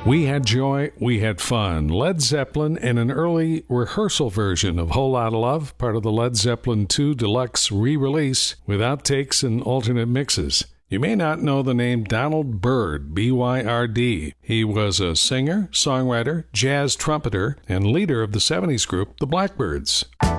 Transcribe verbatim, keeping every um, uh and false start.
We had joy, we had fun. Led Zeppelin and an early rehearsal version of Whole Lotta Love, part of the Led Zeppelin two Deluxe re-release with outtakes and alternate mixes. You may not know the name Donald Byrd, B Y R D. He was a singer, songwriter, jazz trumpeter, and leader of the seventies group, the Blackbyrds.